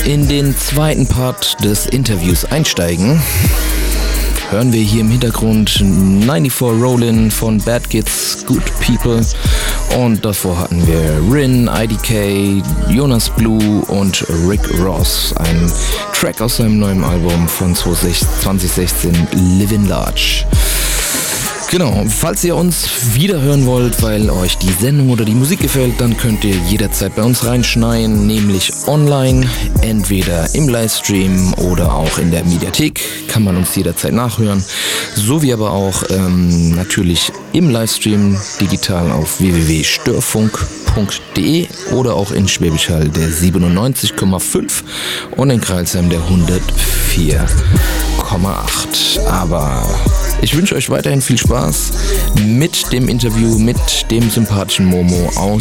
in den zweiten Part des Interviews einsteigen, hören wir hier im Hintergrund 94 Rollin von Bad Kids, Good People. Und davor hatten wir Rin, IDK, Jonas Blue und Rick Ross. Ein Track aus seinem neuen Album von 2016, Living Large. Genau, falls ihr uns wieder hören wollt, weil euch die Sendung oder die Musik gefällt, dann könnt ihr jederzeit bei uns reinschneien, nämlich online, entweder im Livestream oder auch in der Mediathek, kann man uns jederzeit nachhören, sowie aber auch natürlich im Livestream digital auf www.störfunk.de oder auch in Schwäbisch Hall der 97,5 und in Crailsheim der 104,8. Aber ich wünsche euch weiterhin viel Spaß mit dem Interview mit dem sympathischen Momo aus